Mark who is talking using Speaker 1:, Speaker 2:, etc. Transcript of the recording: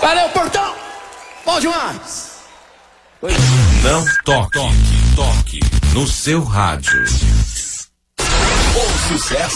Speaker 1: Valeu, Portão! Bom demais!
Speaker 2: Não toque no seu rádio.
Speaker 3: O sucesso